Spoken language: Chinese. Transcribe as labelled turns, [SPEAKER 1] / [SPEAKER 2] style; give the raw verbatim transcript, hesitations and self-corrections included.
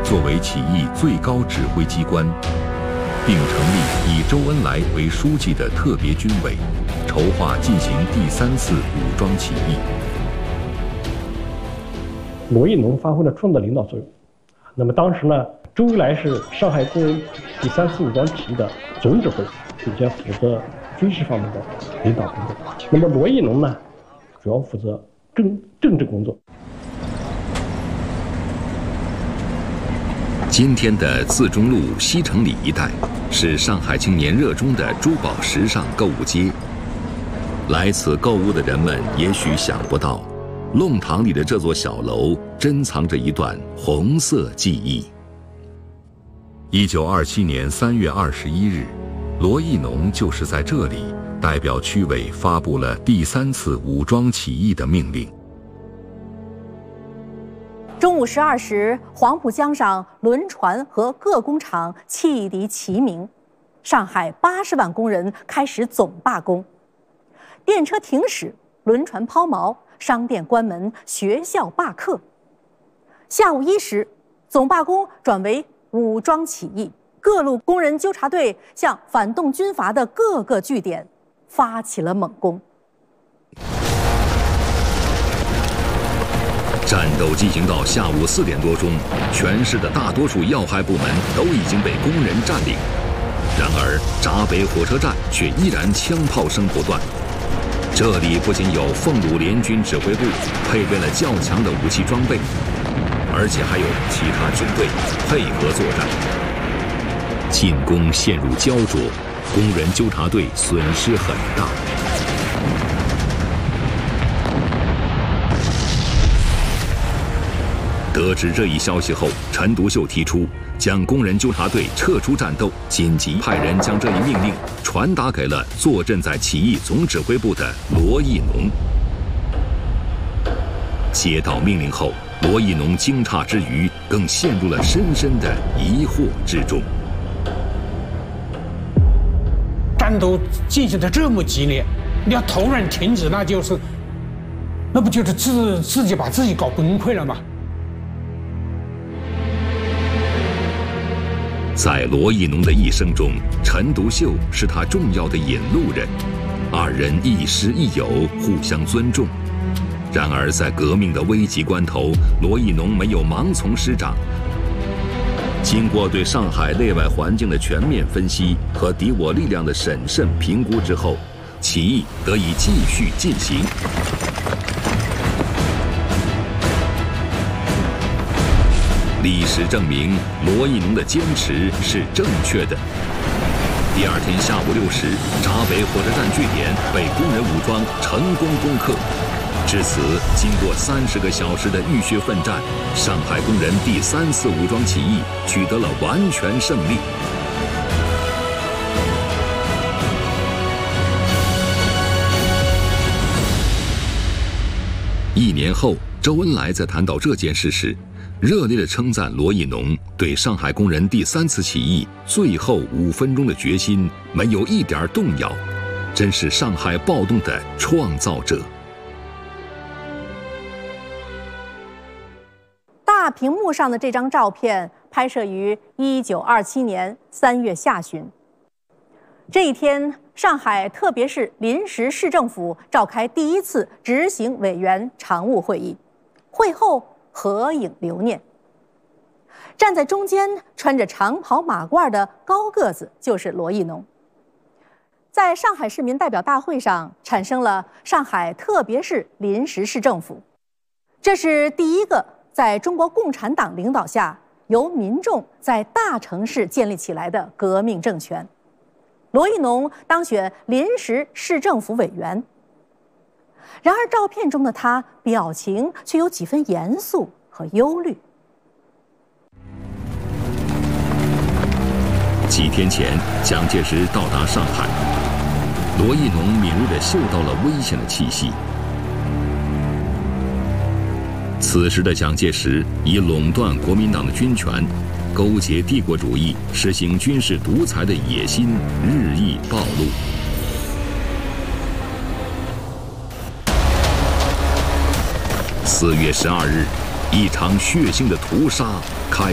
[SPEAKER 1] 作为起义最高指挥机关，并成立以周恩来为书记的特别军委，筹划进行第三次武装起义。
[SPEAKER 2] 罗亦农发挥了重要的领导作用。那么当时呢，周恩来是上海工人第三次武装起义的总指挥，并且负责军事方面的领导工作。那么罗亦农呢，主要负责政政治工作。
[SPEAKER 1] 今天的自中路西城里一带是上海青年热衷的珠宝时尚购物街。来此购物的人们也许想不到，弄堂里的这座小楼珍藏着一段红色记忆。一九二七年三月二十一日，罗亦农就是在这里代表区委发布了第三次武装起义的命令。
[SPEAKER 3] 中午十二时，黄浦江上轮船和各工厂汽笛齐鸣，上海八十万工人开始总罢工。电车停驶，轮船抛锚，商店关门，学校罢课。下午一时，总罢工转为武装起义，各路工人纠察队向反动军阀的各个据点发起了猛攻。
[SPEAKER 1] 战斗进行到下午四点多钟，全市的大多数要害部门都已经被工人占领。然而，闸北火车站却依然枪炮声不断。这里不仅有奉鲁联军指挥部配备了较强的武器装备，而且还有其他军队配合作战。进攻陷入焦灼，工人纠察队损失很大。得知这一消息后，陈独秀提出将工人纠察队撤出战斗，紧急派人将这一命令传达给了坐镇在起义总指挥部的罗亦农。接到命令后，罗亦农惊诧之余，更陷入了深深的疑惑之中。
[SPEAKER 4] 战斗进行的这么激烈，你要突然停止，那就是，那不就是自自己把自己搞崩溃了吗？
[SPEAKER 1] 在罗亦农的一生中，陈独秀是他重要的引路人，二人亦师亦友，互相尊重。然而，在革命的危急关头，罗亦农没有盲从师长。经过对上海内外环境的全面分析和敌我力量的审慎评估之后，起义得以继续进行。历史证明，罗亦农的坚持是正确的。第二天下午六时，闸北火车站据点被工人武装成功攻克。至此，经过三十个小时的浴血奋战，上海工人第三次武装起义取得了完全胜利。一年后，周恩来在谈到这件事时，热烈地称赞罗亦农对上海工人第三次起义最后五分钟的决心没有一点动摇，真是上海暴动的创造者。
[SPEAKER 3] 大屏幕上的这张照片拍摄于一九二七年三月下旬。这一天，上海特别是临时市政府召开第一次执行委员常务会议，会后合影留念。站在中间穿着长袍马褂的高个子就是罗亦农。在上海市民代表大会上产生了上海特别市临时市政府，这是第一个在中国共产党领导下由民众在大城市建立起来的革命政权。罗亦农当选临时市政府委员。然而照片中的他表情却有几分严肃和忧虑。
[SPEAKER 1] 几天前，蒋介石到达上海，罗亦农敏锐地嗅到了危险的气息。此时的蒋介石以垄断国民党的军权、勾结帝国主义、实行军事独裁的野心日益暴露。四月十二日，一场血腥的屠杀开